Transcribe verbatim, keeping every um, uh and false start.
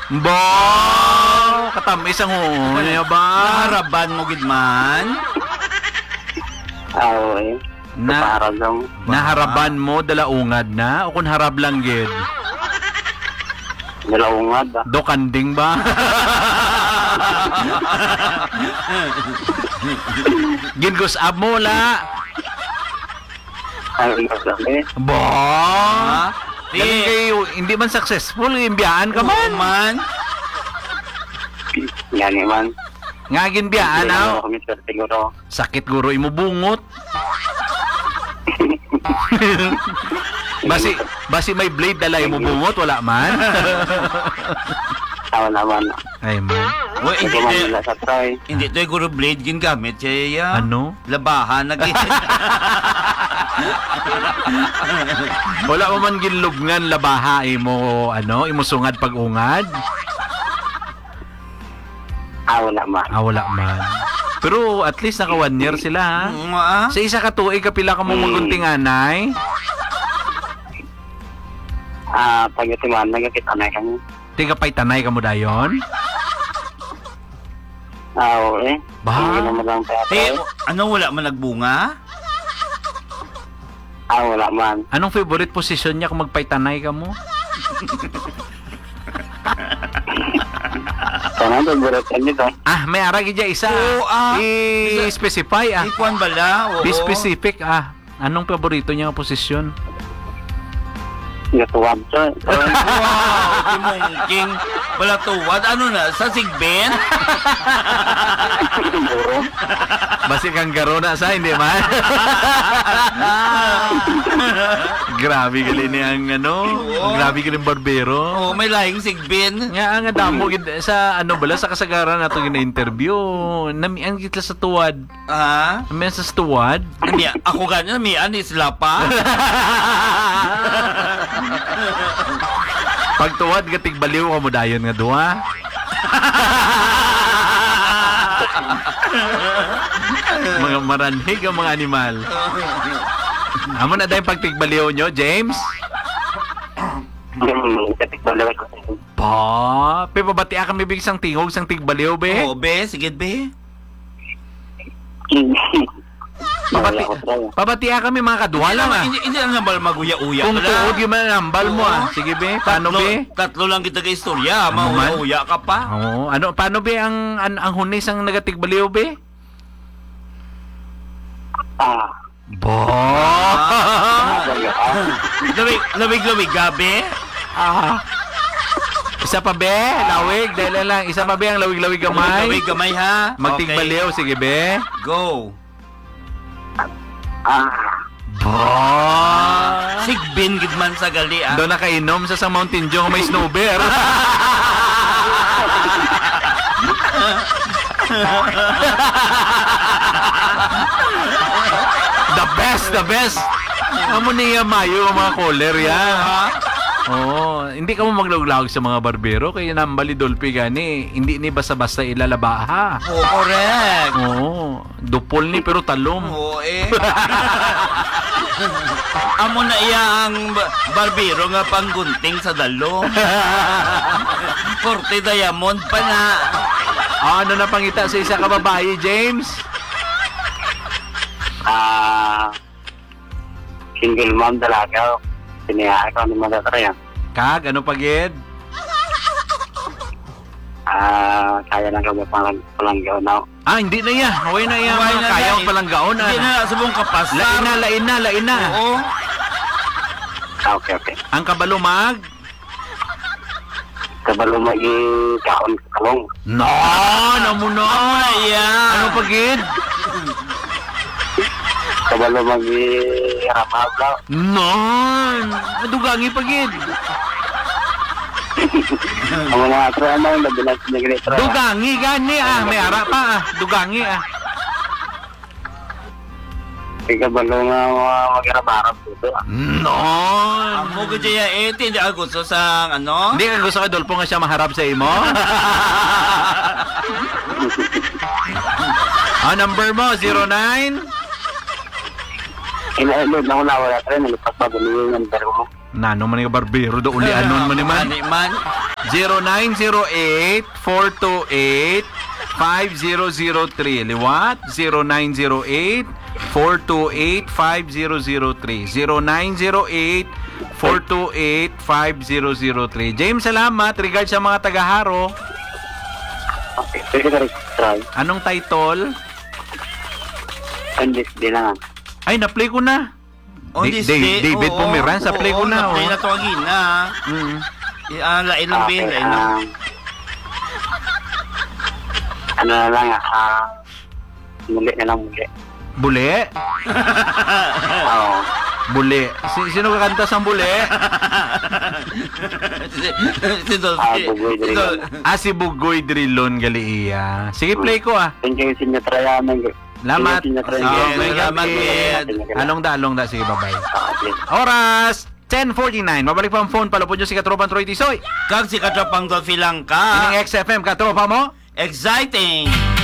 Bo! Katamis ang huya ba? Haraban mo gid man. Ah, eh. Na, Para lang. naharaban mo, dalaungad na? O kung harab lang gid? Nalaungad ah. Do kanding ba? Gingos ab mo la. Ay, sabi. Bo! Di, Galing kayo, hindi man successful, imbiyaan ka man man. man. Yan man. Nga ginbiyaan Hindi aw. naman kami sir, siguro. Sakit guro imo bungot. basi basi may blade dala imo bungot wala man. Tawa naman. Ay man. Uy, Hindi hindi man to, nila sa try. hindi to guro blade gin gamit siya. Ano? Labahan na gid. Wala mo man ginlubngan labaha imo ano, imo sungad pag-ungad. Ah, wala man. Ah, wala man. Pero at least naka one year sila ha. Mm, ah. Sa isa ka tuig kapila ka mo magunting anay. Ah, pag ito man, nagkakita na kami. Tiga pay tanay ka mo dayon. Ah, oo eh. Bah. Hindi naman lang sa Di, try. ano wala man nagbunga? Ah, wala man. Anong favorite position niya kung magpaytanay ka mo? Sana nagburat ka nito. Ah, may ara gid isa. Oo, ah. I-specify ah. Ikuan bala. Oo. Be specific ah. Anong paborito niya nga posisyon? Natuwag siya. Wow, timungking. Wala tuwad. Ano na? Sa sigben? Siguro. Basi kang garo na sa hindi man. Grabe gali ni ang ano, grabe gali barbero. Oo, may lahing sigben. Nga nga damo gid sa ano bala sa kasagaran nato gina-interview. Namian kita sa tuwad. Ha? Namian sa tuwad. Nami, ako ganyan, mian isla pa. Pag tuwad gatig baliw ka mo dayon nga duha. Mga maranhig ang mga animal. Amo na dahil pagtigbaliw nyo, James? Yung katikbalaw ko. Pa, pe pabatia kami big sang tingog sang tigbaliw be. Oo, be. Sige, be. Pabati, Wala ko try. pabatia kami mga kaduha lang ah. Hindi, hindi lang nambal maguya-uya Kung pala. tuod yung manambal mo ah. Sige be, paano tatlo, be? Tatlo lang kita ka istorya. Ano man? Maguya-uya ka pa. Oo, ano paano be ang ang, ang hunis ang nagatigbaliw be? Ah. Bo. Lawig, lawig, lawig, gabi. Ah. Isa pa be, lawig, dahil lang. Isa pa be ang lawig-lawig gamay. Lawig, gamay ha. Magtigbaliw, sige be. Okay. Go. Ah. Bo. Sigbin gid man sa gali ah. Doon nakainom sa sa Mountain Dew may snow bear. The best, the best. Amo niya mayo ang mga caller ya. Oo, hindi ka mo maglawag sa mga barbero kaya nambali dolpi gani. Hindi ni basta-basta ilalabaha. Oh, correct. Oo, dupol ni pero talom. Oo eh. Amo na iya ang ba- barbero nga panggunting sa dalo. Forte diamond pa na. Ano na pangita sa isa ka babae, James? Ah. Single mom dalaga. Sinaya ko ni mga try. Kag, ano pagid? Ah, kaya lang kami palang palanggaw na. Ah, hindi na yan. Huwag na yan. Huwag na Kaya yan. ang palang gaon. Hindi Ah. na subong kapasar. Lain na, lain na, lain na. Oo. Ah, okay, okay. Ang kabalumag? Kabalo magi kaon kalong. No, namo no. Ayan. Ano pagid? Kabalo magi ramabla. No. Adugangi pagid. Ang mga try ano yung nabilang sinigre try. Dugangi gani ah. May ara pa ah. Dugangi ah. Kabalo nga magirabarap dito. No. Amo ko dyan eh. Hindi ako gusto sa ano. Hindi ka gusto kay Dolpo nga siya maharap sa imo? Ah, number mo, zero nine? Ina-load na ko na wala try. Nalipas pa bumili yung number mo. Nano man yung barbero do uli anon man man. Ani man. zero nine zero eight four two eight five zero zero three. Liwat? zero nine zero eight four two eight five zero zero three. zero nine zero eight four two eight five zero zero three. James, salamat. Regards sa mga taga-Haro. Okay, pwede ka rin try. Anong title? And this day lang. Ay, na-play ko na. On Di- this Dave- day, David oo, Pomeran, sa play ko oo, na, na-play oh. na to agin na. Mm. Ah, lain lang Okay, bin, lain lang. um, ano na lang, ah, muli na lang muli. Bule? Oo. Bule. Si- sino kakanta sa bule? Si Dolphy. Ah, Bugoy Si Dol- Ah, si Bugoy Drilon Galiia. Sige, play ko ah. Thank you, Sinyo Trayaman. Salamat. Sinyo Sige, Trayaman. may salamat, gabi. Ed. Along da, along da. Sige, bye-bye. Okay. Oras, ten forty-nine. Mabalik pa ang phone. Palapon nyo si Katropan Troy Tisoy. Kag si Katropang Dolphy lang ka. Ining X F M, Katropa mo? Exciting!